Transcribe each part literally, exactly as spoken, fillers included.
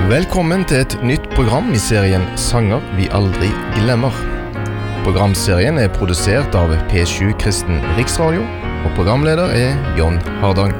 Velkommen til et nytt program i serien Sanger vi aldri glemmer. Programserien er produsert av P sju Kristen Riksradio, og programleder er John Hardang.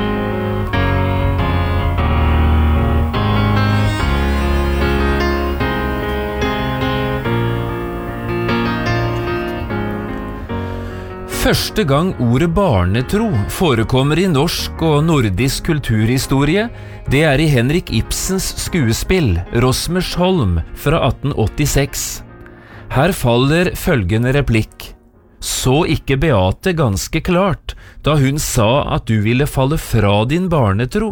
Første gang ordet barnetro forekommer i norsk og nordisk kulturhistorie, det er i Henrik Ibsens skuespill Rosmersholm fra atten åttiseks. Her faller følgende replikk: «Så ikke Beate ganske klart, da hun sa at du ville falle fra din barnetro?»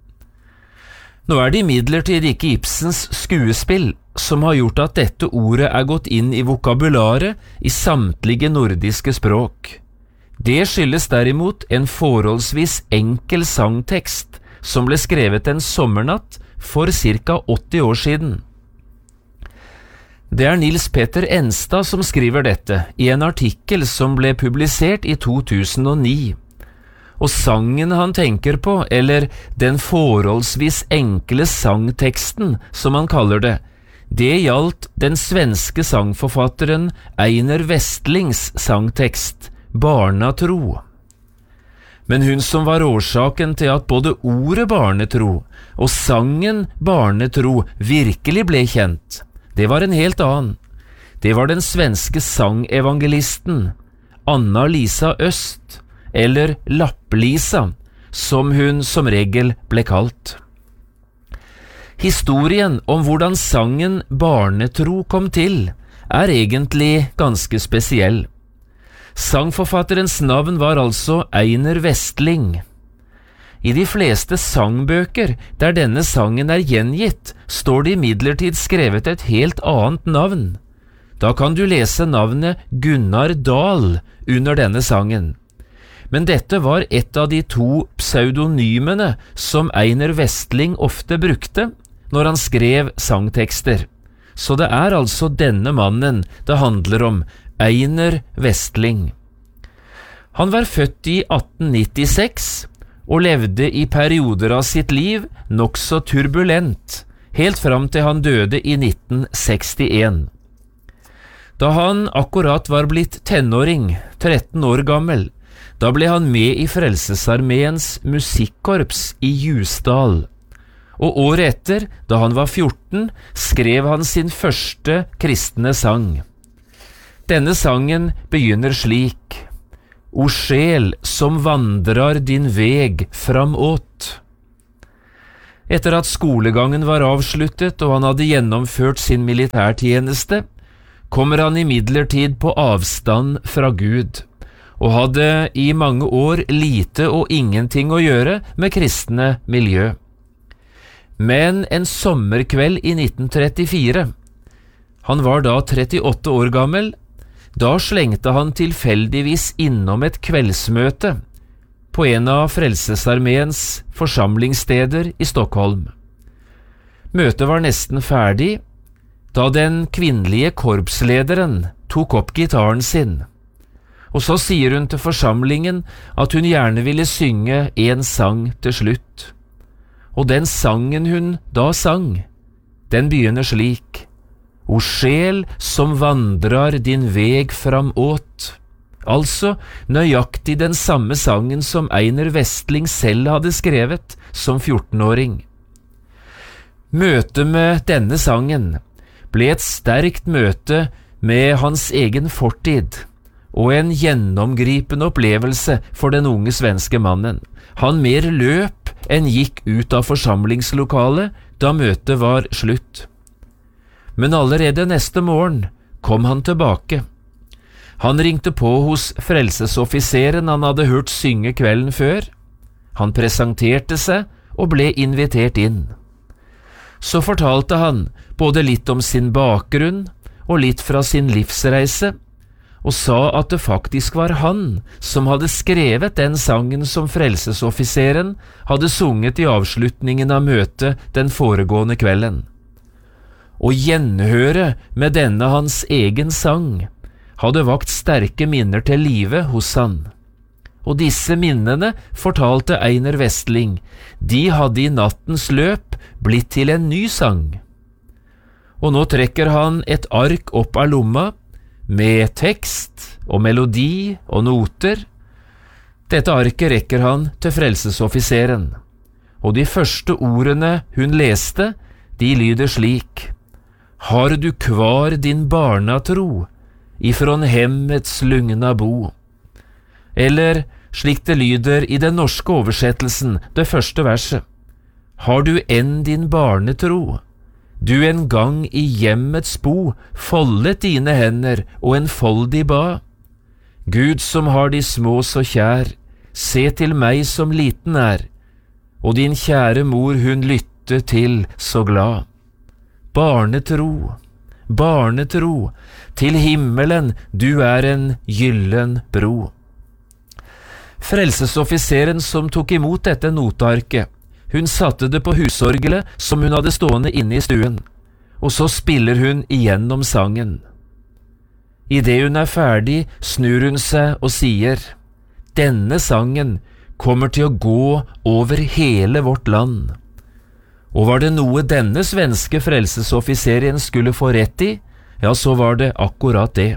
Nå er det imidlertid ikke Ibsens skuespill som har gjort at dette ordet er gått inn i vokabularet i samtlige nordiske språk. Det skyldes derimot en forholdsvis enkel sangtekst som ble skrevet en sommernatt for ca. åtti år siden. Det er Nils Petter Enstad som skriver dette i en artikkel som ble publisert i to tusen og ni. Og sangen han tenker på, eller den forholdsvis enkle sangteksten som han kaller det, det gjaldt den svenske sangforfatteren Einar Westlings sangtekst, Barnatro. Men hun som var årsaken til at både ordet barnetro og sangen barnetro virkelig ble kjent, det var en helt annen. Det var den svenske sangevangelisten Anna-Lisa Öst, eller Lapp-Lisa, som hun som regel ble kalt. Historien om hvordan sangen barnetro kom til, er egentlig ganske spesiell. Sangforfatterens navn var altså Einar Westling. I de fleste sangbøker der denne sangen er gjengitt, står det imidlertid skrevet et helt annet navn. Da kan du lese navnet Gunnar Dahl under denne sangen. Men dette var et av de to pseudonymene som Einar Westling ofte brukte når han skrev sangtekster. Så det er altså denne mannen det handler om, Einar Westling. Han var født i atten nittiseks og levde i perioder av sitt liv nok så turbulent, helt fram til han døde i nitten sekstien. Da han akkurat var blitt tenåring, tretten år gammel, da ble han med i Frelsesarmeens musikkorps i Ljusdal. Og året etter, da han var fjorten, skrev han sin første kristne sang. Denne sangen begynner slik: «O sjel som vandrar din veg framåt». Etter at skolegangen var avsluttet og han hadde gjennomført sin militærtjeneste, kommer han imidlertid på avstand fra Gud, og hadde i mange år lite og ingenting å gjøre med kristne miljø. Men en sommerkveld i nitten trettifire, han var da trettiåtte år gammel, da slengte han tilfeldigvis innom et kveldsmøte på en av Frelsesarmeens forsamlingssteder i Stockholm. Møtet var nesten ferdig da den kvinnelige korpslederen tok opp gitaren sin, og så sier hun til forsamlingen at hun gjerne ville synge en sang til slutt. Og den sangen hun da sang, den begynner slik: «O sjel som vandrar din veg framåt». Altså nøyaktig den samme sangen som Einar Westling selv hadde skrevet som fjortenåring. Møtet med denne sangen ble et sterkt møte med hans egen fortid, og en gjennomgripende opplevelse for den unge svenske mannen. Han mer løp enn gikk ut av forsamlingslokalet da møtet var slutt. Men allerede neste morgen kom han tilbake. Han ringte på hos frelsesoffiseren han hadde hørt synge kvelden før. Han presenterte seg og ble invitert inn. Så fortalte han både litt om sin bakgrunn og litt fra sin livsreise, og sa at det faktisk var han som hadde skrevet den sangen som frelsesoffiseren hadde sunget i avslutningen av møtet den foregående kvelden. Og gjenhøret med denne hans egen sang hadde vakt sterke minner til live hos han. og disse minnene, fortalte Einar Westling, de hadde i nattens løp blitt til en ny sang. Og nå trekker han et ark opp av lomma, med tekst og melodi og noter. Dette arket rekker han til frelsesoffiseren, og de første ordene hun leste, de lyder slik: Har du kvar din barnatro, ifrån hemmets lugna bo? Eller slik det lyder i den norske oversettelsen, det første verset: Har du enn din barnetro? Du en gang i hjemmets bo foldet dine hender og enfoldig ba. Gud som har de små så kjær, se til meg som liten er, og din kjære mor hun lytte til så glad. Barnetro, barnetro, til himmelen du er en gyllen bro. Frelsesoffiseren som tok imot dette notearket, hun satte det på husorgelet som hun hadde stående inne i stuen, og så spiller hun igjennom sangen. I det hun er ferdig, snur hun seg og sier: Denne sangen kommer til å gå over hele vårt land. Og var det noe denne svenske frelsesoffiseren skulle få rett i, ja, så var det akkurat det.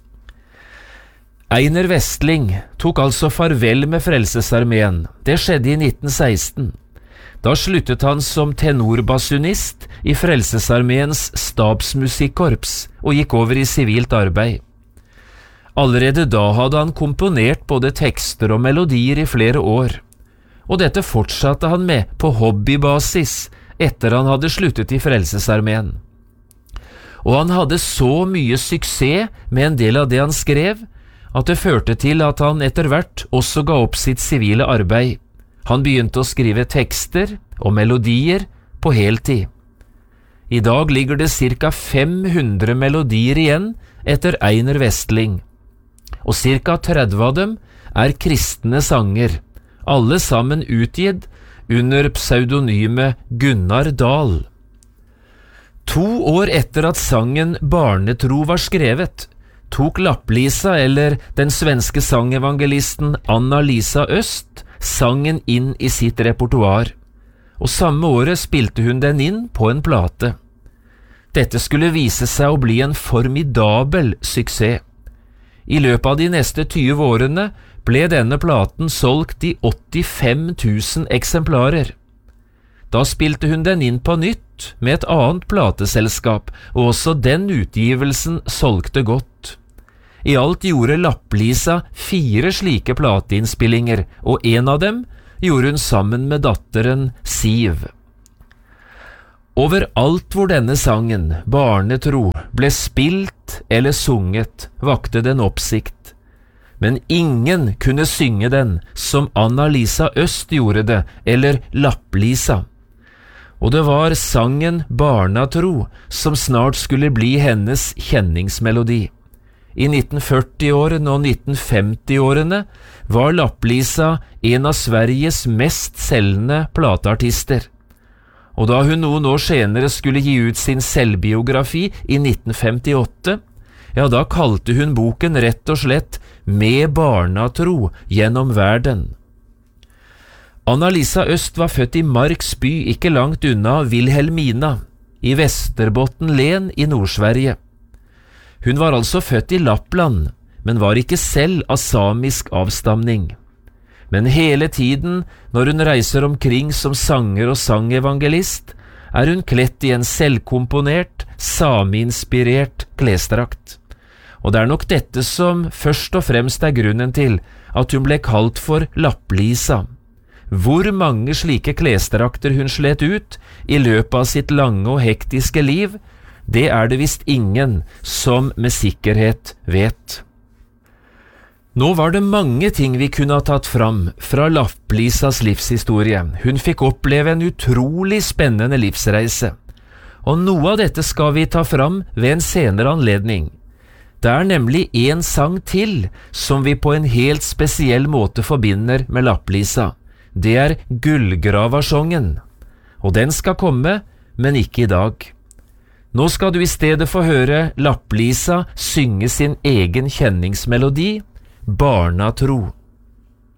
Einar Westling tok altså farvel med Frelsesarmeen. Det skjedde i nitten seksten. Da sluttet han som tenorbasunist i Frelsesarmeens stabsmusikkorps og gikk over i sivilt arbeid. Allerede da hadde han komponert både tekster og melodier i flere år, og dette fortsatte han med på hobbybasis etter han hadde sluttet i Frelsesarmeen. Og han hadde så mye suksess med en del av det han skrev, at det førte til at han etter hvert også ga opp sitt sivile arbeid. Han begynte å skrive tekster og melodier på heltid. I dag ligger det cirka fem hundre melodier igjen etter Einar Westling, og cirka tretti av dem er kristne sanger, alle sammen utgitt under pseudonymet Gunnar Dahl. To år etter at sangen Barnetro var skrevet, tok Lapplisa, eller den svenske sangevangelisten Anna-Lisa Öst, sangen inn i sitt repertoar, og samme året spilte hun den inn på en plate. Dette skulle vise seg å bli en formidabel suksess. I løpet av de neste tyve årene ble denne platen solgt i åttifem tusen eksemplarer. Da spilte hun den inn på nytt med et annet plateselskap, og også den utgivelsen solgte godt. I alt gjorde Lapplisa fire slike plateinnspillinger, og en av dem gjorde hun sammen med datteren Siv. Overalt hvor denne sangen, Barnetro, ble spilt eller sunget, vakte den oppsikt. Men ingen kunne synge den som Anna-Lisa Øst gjorde det, eller Lapplisa. Og det var sangen Barnatro som snart skulle bli hennes kjenningsmelodi. I nitten førti-årene og nitten femti-årene var Lapplisa en av Sveriges mest selgende plateartister. Og da hun noen år senere skulle gi ut sin selvbiografi i nitten femtiåtte, ja, da kalte hun boken rett og slett Med barnatro gjennom verden. Anna-Lisa Øst var født i Marks by, ikke langt unna Vilhelmina, i Västerbotten len i Nord-Sverige. Hun var altså født i Lappland, men var ikke selv av samisk avstamning. Men hele tiden, når hun reiser omkring som sanger og sangevangelist, er hun kledt i en selvkomponert, sameinspirert klesdrakt. Og det er nok dette som først og fremst er grunnen til at hun ble kalt for Lapplisa. Hvor mange slike klesdrakter hun slet ut i løpet av sitt lange og hektiske liv, det er det visst ingen som med sikkerhet vet. Nå var det mange ting vi kunne ha tatt fram fra Lapplisas livshistorie. Hun fikk oppleve en utrolig spennende livsreise, og noe av dette skal vi ta fram ved en senere anledning. Det er nemlig en sang til som vi på en helt spesiell måte forbinder med Lapplisa. Det er Gullgravarsongen, og den skal komme, men ikke i dag. Nå skal du i stedet få høre Lapplisa synge sin egen kjenningsmelodi, Barnatro.